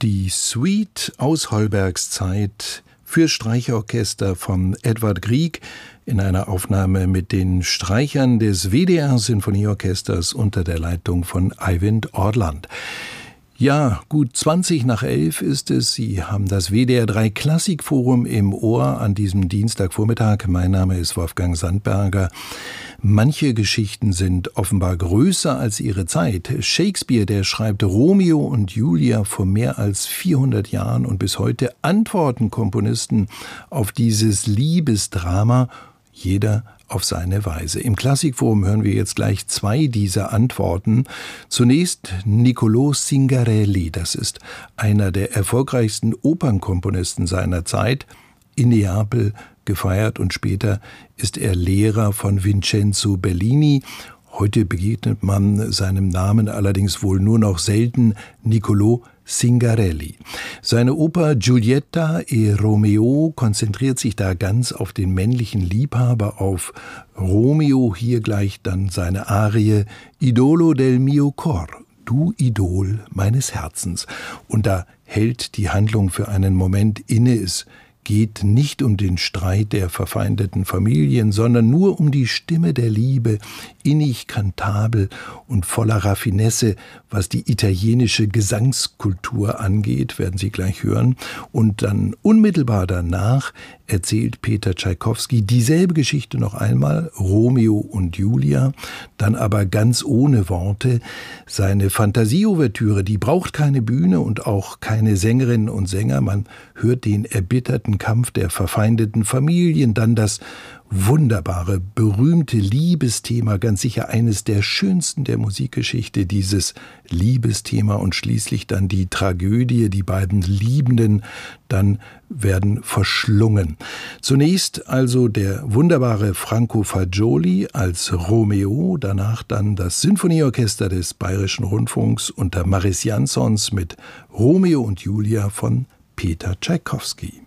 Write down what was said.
Die Suite aus Holbergs Zeit für Streicherorchester von Edvard Grieg in einer Aufnahme mit den Streichern des WDR-Sinfonieorchesters unter der Leitung von Eivind Orland. Ja, gut 20:11 ist es. Sie haben das WDR 3 Klassikforum im Ohr an diesem Dienstagvormittag. Mein Name ist Wolfgang Sandberger. Manche Geschichten sind offenbar größer als ihre Zeit. Shakespeare, der schreibt Romeo und Julia vor mehr als 400 Jahren und bis heute antworten Komponisten auf dieses Liebesdrama, jeder auf seine Weise. Im Klassikforum hören wir jetzt gleich zwei dieser Antworten. Zunächst Niccolò Zingarelli, das ist einer der erfolgreichsten Opernkomponisten seiner Zeit, in Neapel gefeiert und später ist er Lehrer von Vincenzo Bellini. Heute begegnet man seinem Namen allerdings wohl nur noch selten, Niccolò Zingarelli. Seine Oper Giulietta e Romeo konzentriert sich da ganz auf den männlichen Liebhaber, auf Romeo, hier gleich dann seine Arie Idolo del mio cor, du Idol meines Herzens. Und da hält die Handlung für einen Moment inne, es geht nicht um den Streit der verfeindeten Familien, sondern nur um die Stimme der Liebe, innig kantabel und voller Raffinesse, was die italienische Gesangskultur angeht, werden Sie gleich hören. Und dann unmittelbar danach erzählt Peter Tschaikowski dieselbe Geschichte noch einmal, Romeo und Julia, dann aber ganz ohne Worte. Seine Fantasieouvertüre, die braucht keine Bühne und auch keine Sängerinnen und Sänger. Man hört den erbitterten Kampf der verfeindeten Familien, dann das wunderbare, berühmte Liebesthema, ganz sicher eines der schönsten der Musikgeschichte, dieses Liebesthema und schließlich dann die Tragödie, die beiden Liebenden dann werden verschlungen. Zunächst also der wunderbare Franco Fagioli als Romeo, danach dann das Sinfonieorchester des Bayerischen Rundfunks unter Maris Jansons mit Romeo und Julia von Peter Tschaikowski.